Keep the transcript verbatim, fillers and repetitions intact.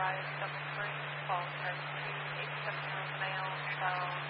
five double three, call code two eight seven zero mail, phone